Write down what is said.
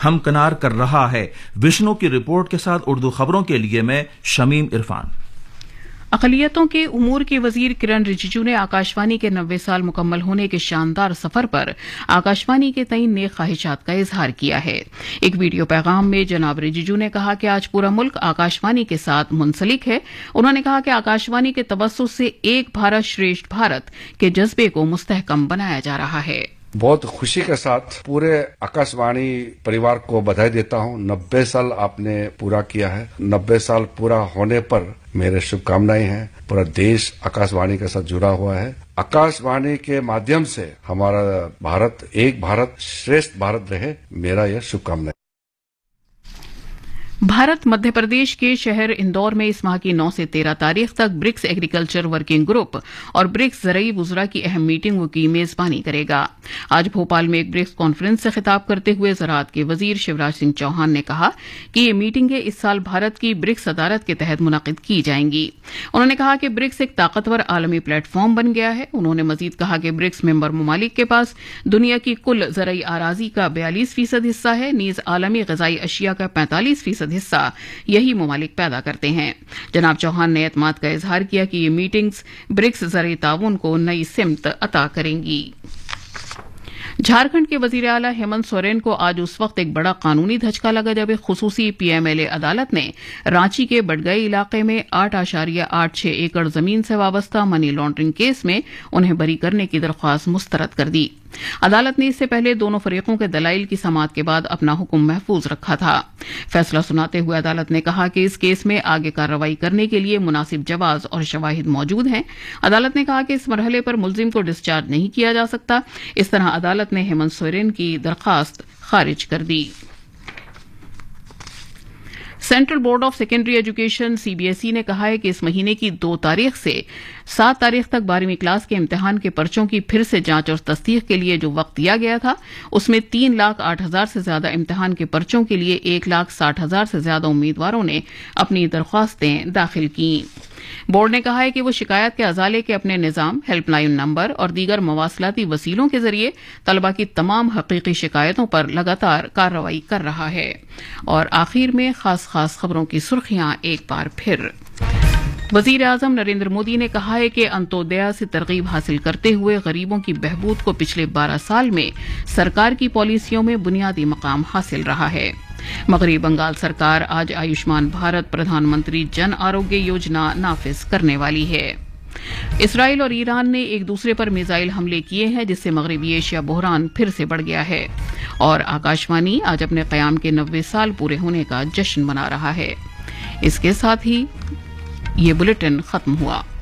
हमकनार कर रहा है। विष्णु की रिपोर्ट के साथ उर्दू खबरों के लिए मैं शमीम इरफान। अक़लियतों के उमूर के वजीर किरण रिजिजू ने आकाशवाणी के 90 साल मुकम्मल होने के शानदार सफर पर आकाशवाणी के तईन नेक ख्वाहिशात का इजहार किया है। एक वीडियो पैगाम में जनाब रिजिजू ने कहा कि आज पूरा मुल्क आकाशवाणी के साथ मुंसलिक है। उन्होंने कहा कि आकाशवाणी के तवज्जुह से एक भारत श्रेष्ठ भारत के जज्बे को मुस्तहकम बनाया जा रहा है। बहुत खुशी के साथ पूरे आकाशवाणी परिवार को बधाई देता हूं। 90 साल आपने पूरा किया है। 90 साल पूरा होने पर मेरे शुभकामनाएं हैं। पूरा देश आकाशवाणी के साथ जुड़ा हुआ है। आकाशवाणी के माध्यम से हमारा भारत एक भारत श्रेष्ठ भारत रहे, मेरा यह शुभकामनाएं। भारत मध्य प्रदेश के शहर इंदौर में इस माह की 9 से 13 तारीख तक ब्रिक्स एग्रीकल्चर वर्किंग ग्रुप और ब्रिक्स ज़रई वुज़रा की अहम मीटिंग की मेजबानी करेगा। आज भोपाल में एक ब्रिक्स कॉन्फ्रेंस से खिताब करते हुए ज़राअत के वजीर शिवराज सिंह चौहान ने कहा कि ये मीटिंगें इस साल भारत की ब्रिक्स अदालत के तहत मुनक़िद की जाएंगी। उन्होंने कहा कि ब्रिक्स एक ताकतवर आलमी प्लेटफॉर्म बन गया है। उन्होंने मजीद कहा कि ब्रिक्स मेंबर ममालिक के पास दुनिया की कुल ज़रई आराजी का 42% हिस्सा है, नीज़ आलमी ग़िज़ाई अशिया का 45% हिस्सा यही ममालिक पैदा करते हैं। जनाब चौहान ने एतमाद का इजहार किया कि ये मीटिंग्स ब्रिक्स ज़रई ताउन को नई सिमत अता करेंगी। झारखंड के वजीर आला हेमंत सोरेन को आज उस वक्त एक बड़ा कानूनी धचका लगा जब एक खुसूसी पीएमएलए अदालत ने रांची के बडगई इलाके में 8.86 एकड़ जमीन से वाबस्ता मनी लॉन्ड्रिंग केस में उन्हें बरी करने की दरख्वास्त मुस्तरद कर दी। अदालत ने इससे पहले दोनों फरीकों के दलाइल की समाअत के बाद अपना हुक्म महफूज रखा था। फैसला सुनाते हुए अदालत ने कहा कि इस केस में आगे कार्रवाई करने के लिए मुनासिब जवाज और शवाहिद मौजूद हैं। अदालत ने कहा कि इस मरहले पर मुलजिम को डिस्चार्ज नहीं किया जा सकता। इस तरह अदालत ने हेमंत सोरेन की दरखास्त खारिज कर दी। Central board of secondary education CBSE ने कहा है कि इस महीने की 2 तारीख से 7 तारीख तक 12वीं क्लास के इम्तिहान के पर्चों की फिर से जांच और तस्दीक के लिए जो वक्त दिया गया था उसमें 3,08,000 से ज्यादा इम्तिहान के पर्चों के लिए 1,60,000 से ज्यादा उम्मीदवारों ने अपनी दरख्वास्तें दाखिल की। बोर्ड ने कहा है कि वो शिकायत के अजाले के अपने निज़ाम, हेल्पलाइन नंबर और दीगर मवासलाती वसीलों के जरिए तलबा की तमाम हकीकी शिकायतों पर लगातार कार्रवाई कर रहा है। और आखिर में खास खबरों की सुर्खियां एक बार फिर। वजीर आजम नरेंद्र मोदी ने कहा है कि अंत्योदया से तरगीब हासिल करते हुए गरीबों की बहबूद को पिछले 12 साल में सरकार की पॉलिसियों में बुनियादी मकाम हासिल रहा है। मगरबी बंगाल सरकार आज आयुष्मान भारत प्रधानमंत्री जन आरोग्य योजना नाफिज करने वाली है। इसराइल और ईरान ने एक दूसरे पर मिसाइल हमले किए हैं जिससे मगरबी एशिया बहरान फिर से बढ़ गया है। और आकाशवाणी आज अपने क़याम के 90 साल पूरे होने का जश्न मना रहा है। इसके साथ ही ये बुलेटिन खत्म हुआ।